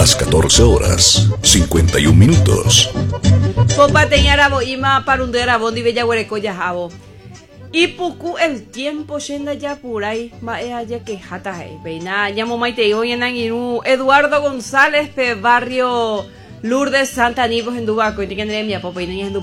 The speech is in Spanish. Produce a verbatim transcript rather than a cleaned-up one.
las catorce horas, cincuenta y un minutos. Popa teñarabo ima parundera bondi bella huereco yajabo. Y puku el tiempo yenda ya por ahí, ma ea ya que jata hey, veina, llamo maite hoy en Angiru, Eduardo González, pe barrio Lourdes Santa Nibos en Dubaco, y te que mi popa y